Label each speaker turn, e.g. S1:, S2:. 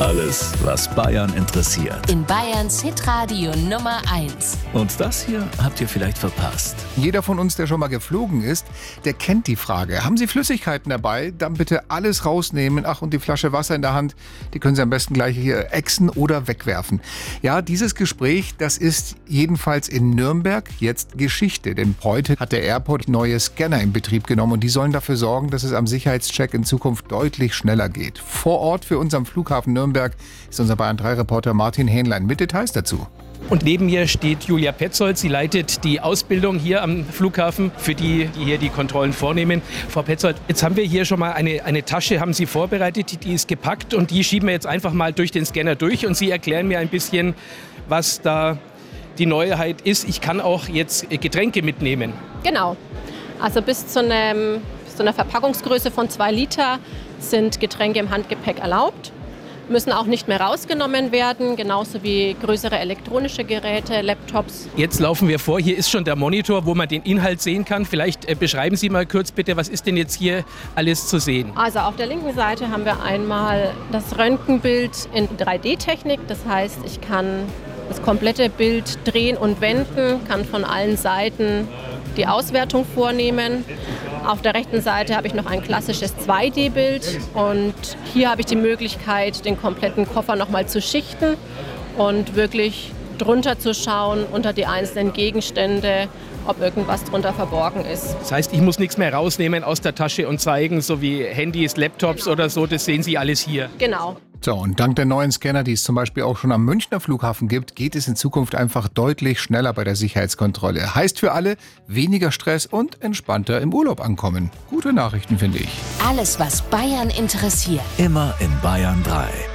S1: Alles, was Bayern interessiert.
S2: In Bayerns Hitradio Nummer 1.
S1: Und das hier habt ihr vielleicht verpasst.
S3: Jeder von uns, der schon mal geflogen ist, der kennt die Frage. Haben Sie Flüssigkeiten dabei? Dann bitte alles rausnehmen. Ach, und die Flasche Wasser in der Hand, die können Sie am besten gleich hier ächzen oder wegwerfen. Ja, dieses Gespräch, das ist jedenfalls in Nürnberg jetzt Geschichte. Denn heute hat der Airport neue Scanner in Betrieb genommen und die sollen dafür sorgen, dass es am Sicherheitscheck in Zukunft deutlich schneller geht. Vor Ort für uns am Flughafen Nürnberg ist unser Bayern 3-Reporter Martin Hähnlein mit Details dazu.
S4: Und neben mir steht Julia Petzold. Sie leitet die Ausbildung hier am Flughafen für die hier die Kontrollen vornehmen. Frau Petzold, jetzt haben wir hier schon mal eine Tasche, haben Sie vorbereitet, die ist gepackt und die schieben wir jetzt einfach mal durch den Scanner durch und Sie erklären mir ein bisschen, was da die Neuheit ist. Ich kann auch jetzt Getränke mitnehmen.
S5: Genau. Also bis zu einer Verpackungsgröße von 2 Liter sind Getränke im Handgepäck erlaubt. Müssen auch nicht mehr rausgenommen werden, genauso wie größere elektronische Geräte, Laptops.
S4: Jetzt laufen wir vor, hier ist schon der Monitor, wo man den Inhalt sehen kann. Vielleicht beschreiben Sie mal kurz bitte, was ist denn jetzt hier alles zu sehen?
S5: Also auf der linken Seite haben wir einmal das Röntgenbild in 3D-Technik. Das heißt, ich kann das komplette Bild drehen und wenden, kann von allen Seiten die Auswertung vornehmen. Auf der rechten Seite habe ich noch ein klassisches 2D-Bild und hier habe ich die Möglichkeit, den kompletten Koffer nochmal zu schichten und wirklich drunter zu schauen unter die einzelnen Gegenstände, ob irgendwas drunter verborgen ist.
S4: Das heißt, ich muss nichts mehr rausnehmen aus der Tasche und zeigen, so wie Handys, Laptops oder so, das sehen Sie alles hier.
S5: Genau.
S3: So, und dank der neuen Scanner, die es zum Beispiel auch schon am Münchner Flughafen gibt, geht es in Zukunft einfach deutlich schneller bei der Sicherheitskontrolle. Heißt für alle, weniger Stress und entspannter im Urlaub ankommen. Gute Nachrichten, finde ich.
S2: Alles, was Bayern interessiert.
S1: Immer in Bayern 3.